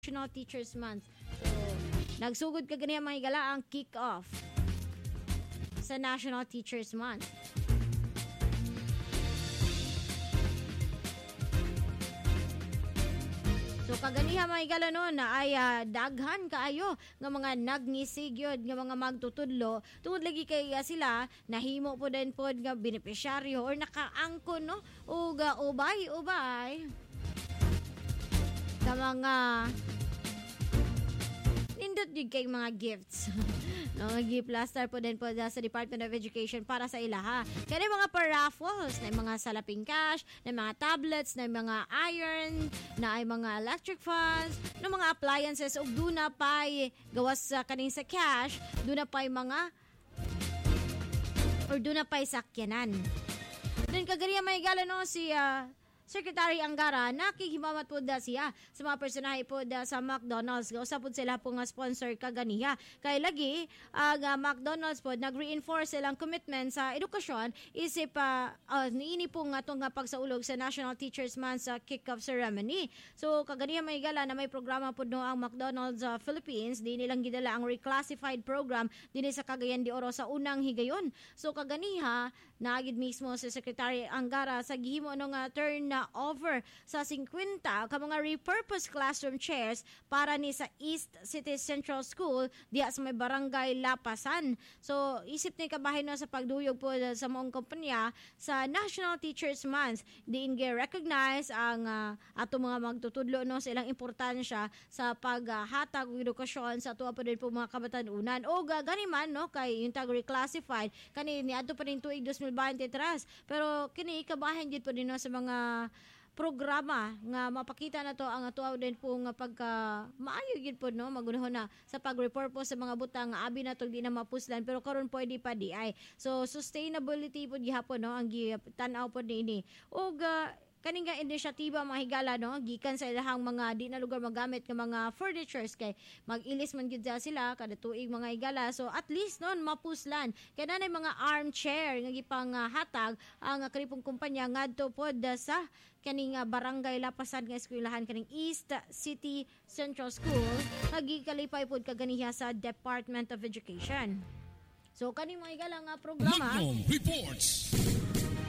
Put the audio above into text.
National Teachers Month. So, nagsugod ka ganyan mga higala ang kick-off sa National Teachers Month. So kaganiha mga higala no na ay daghan kaayo nga mga nagngisig yun, nga mga magtutudlo tungod lagi kay sila nahimo po din po nga beneficiaryo or nakaangkon no o ubay ka mga nindot yun kay mga gifts. No, gift plaster po din po sa Department of Education para sa ilaha. Kaya mga paraffles, na mga salaping cash, na mga tablets, na mga iron, na ay mga electric fans, na mga appliances, ug duna pa'y gawas sa kaning sa cash, duna pa'y mga or duna pa'y sakyanan. Then kagariya may gala no si Secretary Angara, nakihimamat po da siya sa mga personahe po da sa McDonald's. Usap po sila po nga sponsor kaganiha. Kaya lagi, ang McDonald's po, nag-reinforce silang commitment sa edukasyon isip niini po nga itong pagsaulog sa National Teachers Month sa kick-off ceremony. So, kaganiha may gala na may programa po no ang McDonald's Philippines. Di nilang gidala ang reclassified program din sa Cagayan de Oro sa unang higayon. So, kaganiha, naagid mismo si Secretary Angara sa gihimo no nga turn na over sa 50 ka mga repurposed classroom chairs para ni sa East City Central School diya sa may barangay Lapasan. So isip ni kabahin no sa pagduyog po sa maong kompanya sa National Teachers Month diin recognize ang ato mga magtutudlo no sa ilang importansya sa paghatag og edukasyon sa ato pa din po mga kabatanunan o gani man no kay yung tag reclassified kani ni adto pa din tuig 2023 pero kini kabahin gid po din no sa mga programa nga mapakita na to ang atuaw din po nga pagka maayo gid po no magunahon na sa pag-repurpose sa mga butang nga abi na to di na mapuslan pero karon pwede pa di ay so sustainability po gihapon no ang tan-aw po niini ug kaning nga inisyatiba mga higala no gikan sa ilahang mga di na lugar magamit nga mga furnitures kay mag-ilis man gyud sila kada tuig mga higala so at least non mapuslan kay nanay mga armchair nga gipang hatag ang kanipong kumpanya ngadto pod sa kaning barangay Lapasan nga eskwelahan kaning East City Central School nagikalipay pod kaganiha sa Department of Education. So kaning mga higala nga programa Magnum Reports.